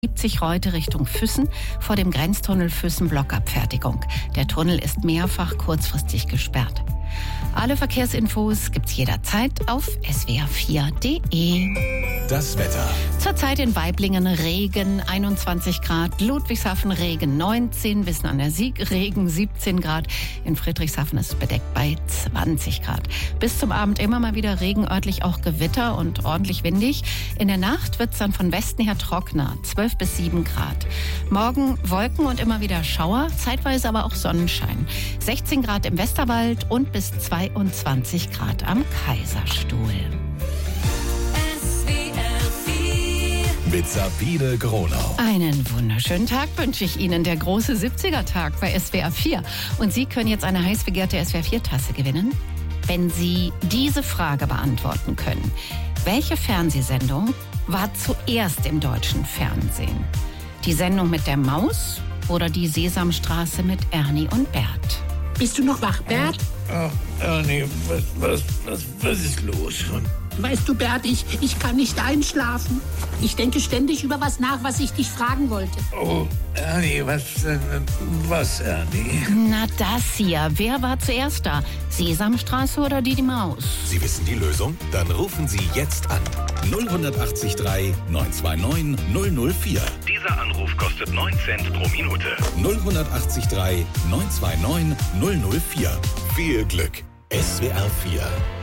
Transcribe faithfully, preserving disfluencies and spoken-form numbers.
begibt sich heute Richtung Füssen vor dem Grenztunnel Füssen-Blockabfertigung. Der Tunnel ist mehrfach kurzfristig gesperrt. Alle Verkehrsinfos gibt's jederzeit auf s w r vier punkt d e. Das Wetter. Zurzeit in Waiblingen Regen, einundzwanzig Grad, Ludwigshafen Regen neunzehn, Wissen an der Sieg Regen siebzehn Grad, in Friedrichshafen ist es bedeckt bei zwanzig Grad. Bis zum Abend immer mal wieder Regen, örtlich auch Gewitter und ordentlich windig. In der Nacht wird's dann von Westen her trockener, zwölf bis sieben Grad. Morgen Wolken und immer wieder Schauer, zeitweise aber auch Sonnenschein. sechzehn Grad im Westerwald und bis zweiundzwanzig Grad am Kaiserstuhl. Mit Sabine Gronau. Einen wunderschönen Tag wünsche ich Ihnen. Der große siebziger-Tag bei S W R vier. Und Sie können jetzt eine heiß begehrte S W R vier Tasse gewinnen, wenn Sie diese Frage beantworten können. Welche Fernsehsendung war zuerst im deutschen Fernsehen? Die Sendung mit der Maus oder die Sesamstraße mit Ernie und Bert? Bist du noch wach, Bert? Ach, Ernie, was, was, was, was ist los? Weißt du, Bert, ich, ich kann nicht einschlafen. Ich denke ständig über was nach, was ich dich fragen wollte. Oh, Ernie, was, äh, was, Ernie? Na das hier. Wer war zuerst da? Sesamstraße oder die, die Maus? Sie wissen die Lösung? Dann rufen Sie jetzt an. null acht drei neun zwei neun null null vier. Dieser Anruf kostet neun Cent pro Minute. null acht drei neun zwei neun null null vier. Viel Glück. S W R vier.